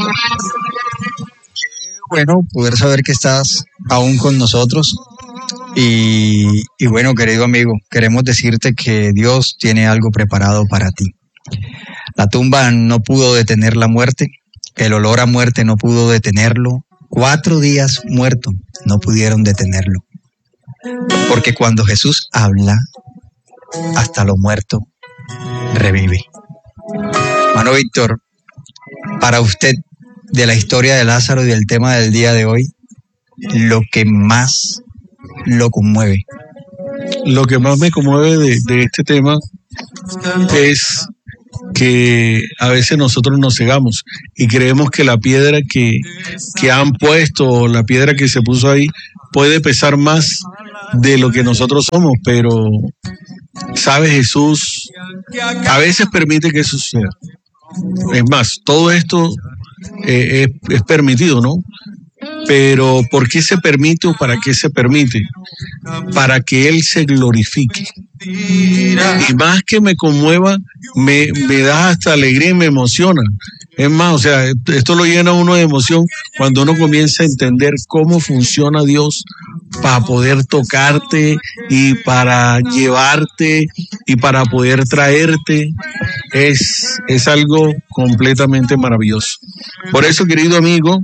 Bueno, poder saber que estás aún con nosotros. Y bueno, querido amigo, queremos decirte que Dios tiene algo preparado para ti. La tumba no pudo detener la muerte, el olor a muerte no pudo detenerlo, 4 días muerto no pudieron detenerlo. Porque cuando Jesús habla, hasta lo muerto revive. Hermano Víctor, para usted, de la historia de Lázaro y del tema del día de hoy, lo que más lo conmueve. Lo que más me conmueve de este tema es que a veces nosotros nos cegamos y creemos que la piedra que han puesto, la piedra que se puso ahí, puede pesar más de lo que nosotros somos, pero sabe, Jesús a veces permite que eso suceda. Es más, todo esto es permitido, ¿no? Pero ¿por qué se permite o para qué se permite? Para que Él se glorifique. Y más que me conmueva, me da hasta alegría y me emociona. Es más, o sea, esto lo llena a uno de emoción cuando uno comienza a entender cómo funciona Dios para poder tocarte y para llevarte y para poder traerte. Es algo completamente maravilloso. Por eso, querido amigo,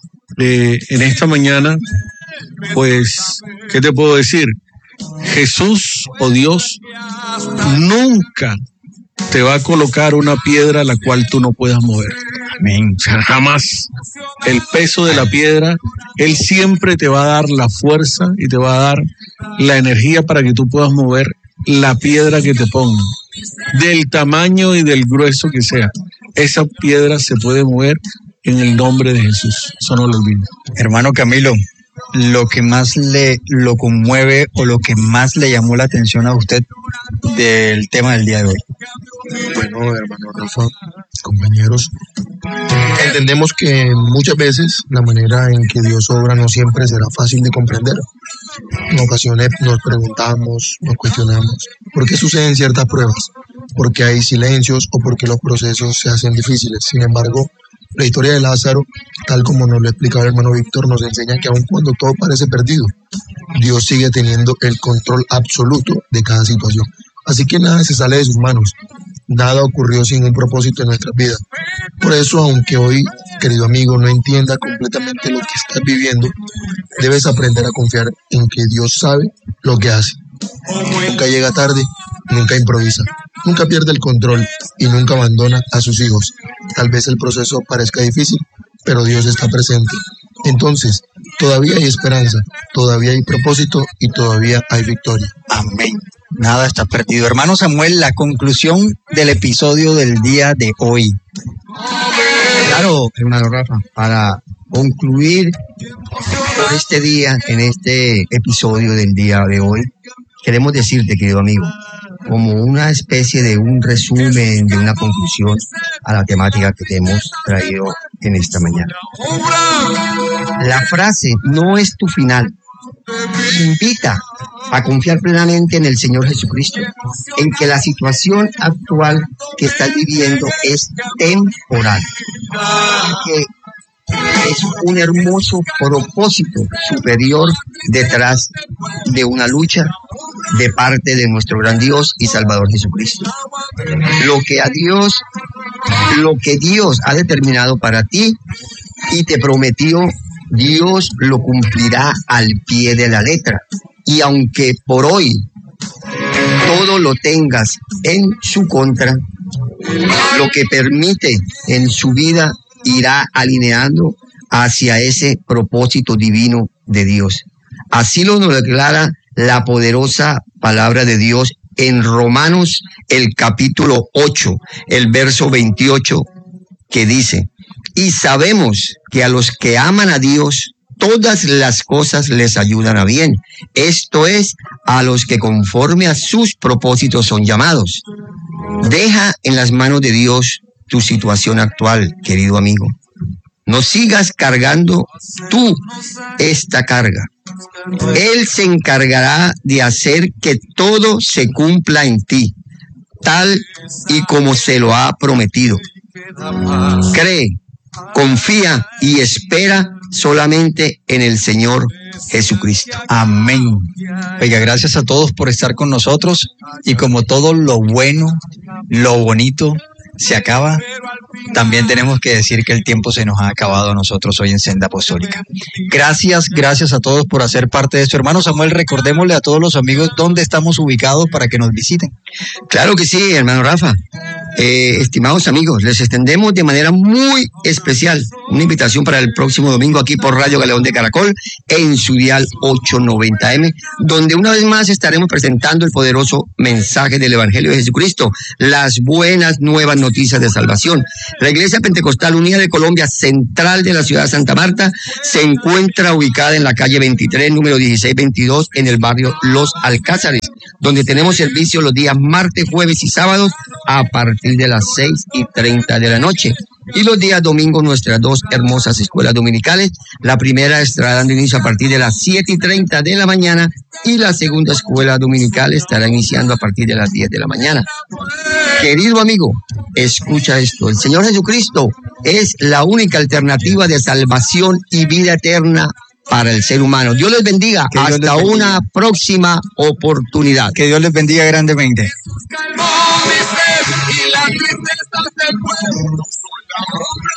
en esta mañana, pues, ¿qué te puedo decir? Jesús o Dios nunca te va a colocar una piedra a la cual tú no puedas mover. Amén. O sea, jamás. El peso de la piedra, Él siempre te va a dar la fuerza y te va a dar la energía para que tú puedas mover la piedra que te pongan, del tamaño y del grueso que sea. Esa piedra se puede mover en el nombre de Jesús. Eso no lo olvides. Hermano Camilo, lo que más lo conmueve o lo que más le llamó la atención a usted del tema del día de hoy. Bueno, hermano Rafa, compañeros, entendemos que muchas veces la manera en que Dios obra no siempre será fácil de comprender. En ocasiones nos preguntamos, nos cuestionamos, ¿por qué suceden ciertas pruebas? ¿Por qué hay silencios o por qué los procesos se hacen difíciles? Sin embargo, la historia de Lázaro, tal como nos lo explicaba el hermano Víctor, nos enseña que aun cuando todo parece perdido, Dios sigue teniendo el control absoluto de cada situación. Así que nada se sale de sus manos, nada ocurrió sin un propósito en nuestras vidas. Por eso, aunque hoy, querido amigo, no entienda completamente lo que estás viviendo, debes aprender a confiar en que Dios sabe lo que hace. Nunca llega tarde, nunca improvisa, nunca pierde el control y nunca abandona a sus hijos. Tal vez el proceso parezca difícil, pero Dios está presente. Entonces, todavía hay esperanza, todavía hay propósito y todavía hay victoria. Amén. Nada está perdido. Hermano Samuel, la conclusión del episodio del día de hoy. Claro, hermano Rafa, para concluir por este día, en este episodio del día de hoy, queremos decirte, querido amigo, como una especie de un resumen, de una conclusión a la temática que te hemos traído en esta mañana. La frase "no es tu final" invita a confiar plenamente en el Señor Jesucristo, en que la situación actual que estás viviendo es temporal, que es un hermoso propósito superior detrás de una lucha de parte de nuestro gran Dios y Salvador Jesucristo. Lo que Dios ha determinado para ti y te prometió, Dios lo cumplirá al pie de la letra. Y aunque por hoy todo lo tengas en su contra, lo que permite en su vida irá alineando hacia ese propósito divino de Dios. Así lo nos declara la poderosa palabra de Dios en Romanos, el capítulo 8, el verso 28, que dice: y sabemos que a los que aman a Dios, todas las cosas les ayudan a bien. Esto es, a los que conforme a sus propósitos son llamados. Deja en las manos de Dios tu situación actual, querido amigo. No sigas cargando tú esta carga. Él se encargará de hacer que todo se cumpla en ti, tal y como se lo ha prometido. Cree confía y espera solamente en el Señor Jesucristo. Amén. Oiga, gracias a todos por estar con nosotros, y como todo lo bueno, lo bonito se acaba, también tenemos que decir que el tiempo se nos ha acabado a nosotros hoy en Senda Apostólica. Gracias a todos por hacer parte de esto. Hermano Samuel, recordémosle a todos los amigos dónde estamos ubicados para que nos visiten. Claro que sí, hermano Rafa. Estimados amigos, les extendemos de manera muy especial una invitación para el próximo domingo aquí por Radio Galeón de Caracol en su dial 890M, donde una vez más estaremos presentando el poderoso mensaje del Evangelio de Jesucristo, las buenas nuevas noticias de salvación. La Iglesia Pentecostal Unida de Colombia, central de la ciudad de Santa Marta, se encuentra ubicada en la calle 23, número 1622, en el barrio Los Alcázares, donde tenemos servicio los días martes, jueves y sábados a partir de las 6:30 de la noche. Y los días domingos nuestras dos hermosas escuelas dominicales. La primera estará dando inicio a partir de las 7:30 de la mañana y la segunda escuela dominical estará iniciando a partir de las 10 de la mañana. Querido amigo, escucha esto. El Señor Jesucristo es la única alternativa de salvación y vida eterna para el ser humano. Dios les bendiga. Hasta una próxima oportunidad. Que Dios les bendiga grandemente.